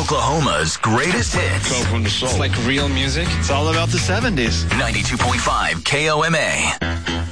Oklahoma's greatest hits. Come from the soul. It's like real music. It's all about the 70s. 92.5 KOMA.